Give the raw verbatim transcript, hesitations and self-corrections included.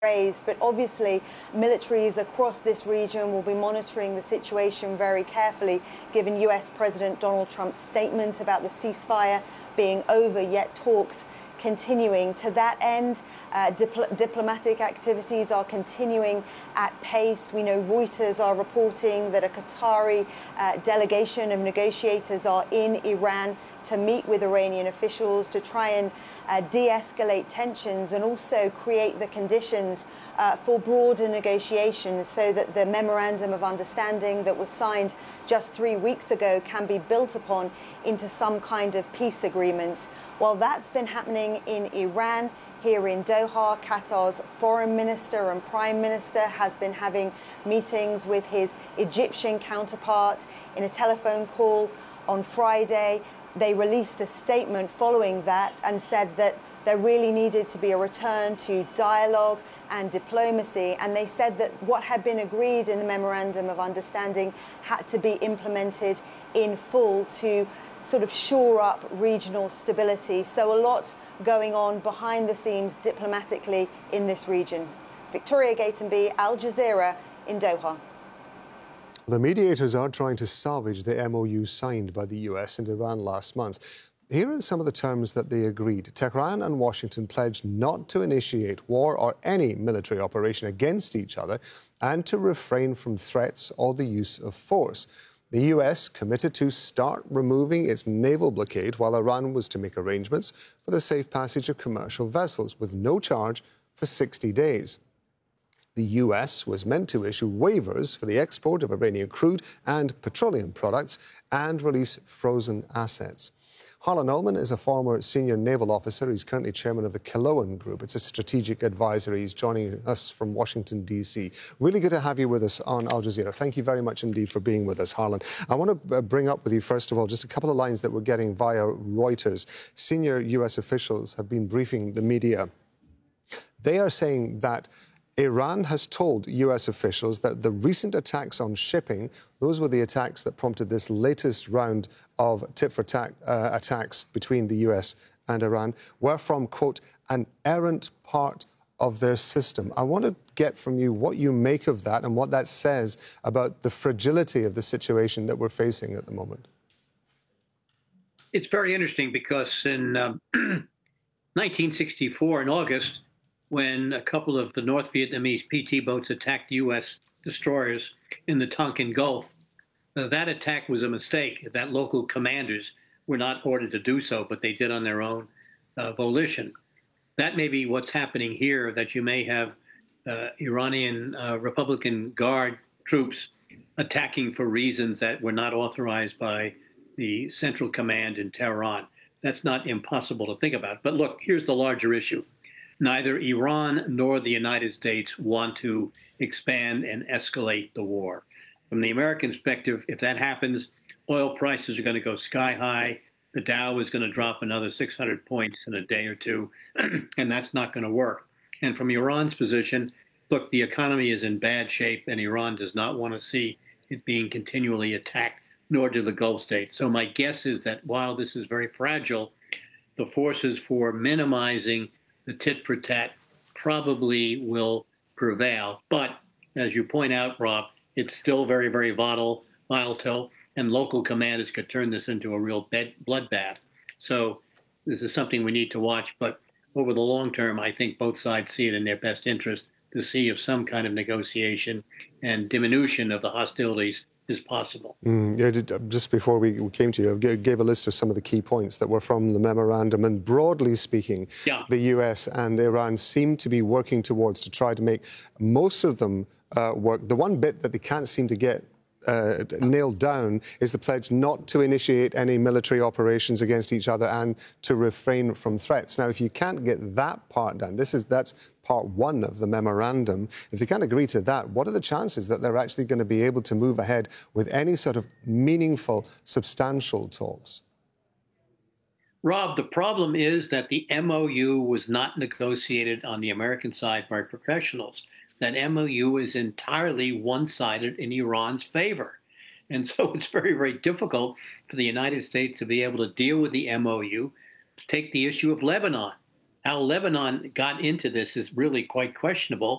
raised, but obviously militaries across this region will be monitoring the situation very carefully, given U S President Donald Trump's statement about the ceasefire being over, yet talks continuing. To that end, uh, dipl diplomatic activities are continuing at pace. We know Reuters are reporting that a Qatari uh, delegation of negotiators are in Iran to meet with Iranian officials to try and uh, de-escalate tensions and also create the conditions uh, for broader negotiations so that the memorandum of understanding that was signed just three weeks ago can be built upon into some kind of peace agreement. While that's been happening in Iran, here in Doha, Qatar's foreign minister and prime minister has been having meetings with his Egyptian counterpart. In a telephone call on Friday, they released a statement following that and said that there really needed to be a return to dialogue and diplomacy. And they said that what had been agreed in the memorandum of understanding had to be implemented in full to sort of shore up regional stability. So a lot going on behind the scenes diplomatically in this region. Victoria Gatenby, Al Jazeera in Doha. The mediators are trying to salvage the M O U signed by the U S and Iran last month. Here are some of the terms that they agreed. Tehran and Washington pledged not to initiate war or any military operation against each other and to refrain from threats or the use of force. The U S committed to start removing its naval blockade, while Iran was to make arrangements for the safe passage of commercial vessels with no charge for sixty days. The U S was meant to issue waivers for the export of Iranian crude and petroleum products and release frozen assets. Harlan Ullman is a former senior naval officer. He's currently chairman of the Kilowan Group. It's a strategic advisory. He's joining us from Washington, D C. Really good to have you with us on Al Jazeera. Thank you very much indeed for being with us, Harlan. I want to bring up with you, first of all, just a couple of lines that we're getting via Reuters. Senior U S officials have been briefing the media. They are saying that Iran has told U S officials that the recent attacks on shipping, those were the attacks that prompted this latest round of tit-for-tat uh, attacks between the U S and Iran, were from, quote, an errant part of their system. I want to get from you what you make of that and what that says about the fragility of the situation that we're facing at the moment. It's very interesting because in um, nineteen sixty-four, in August, when a couple of the North Vietnamese P T boats attacked U S destroyers in the Tonkin Gulf. Uh, that attack was a mistake. That local commanders were not ordered to do so, but they did on their own uh, volition. That may be what's happening here, that you may have uh, Iranian uh, Republican Guard troops attacking for reasons that were not authorized by the Central Command in Tehran. That's not impossible to think about. But look, here's the larger issue. Neither Iran nor the United States want to expand and escalate the war. From the American perspective, if that happens, oil prices are going to go sky high. The Dow is going to drop another six hundred points in a day or two, and that's not going to work. And from Iran's position, look, the economy is in bad shape, and Iran does not want to see it being continually attacked, nor do the Gulf states. So my guess is that while this is very fragile, the forces for minimizing the tit-for-tat probably will prevail. But as you point out, Rob, it's still very, very volatile, volatile, and local commanders could turn this into a real bed, bloodbath. So this is something we need to watch. But over the long term, I think both sides see it in their best interest to see if some kind of negotiation and diminution of the hostilities is possible. Mm, yeah, just before we came to you, I gave a list of some of the key points that were from the memorandum. And broadly speaking, yeah. the U S and Iran seem to be working towards to try to make most of them uh, work. The one bit that they can't seem to get uh, nailed down is the pledge not to initiate any military operations against each other and to refrain from threats. Now, if you can't get that part done, this is that's part one of the memorandum. If they can't agree to that, what are the chances that they're actually going to be able to move ahead with any sort of meaningful, substantial talks? Rob, the problem is that the M O U was not negotiated on the American side by professionals. That M O U is entirely one-sided in Iran's favor. And so it's very, very difficult for the United States to be able to deal with the M O U. Take the issue of Lebanon. How Lebanon got into this is really quite questionable.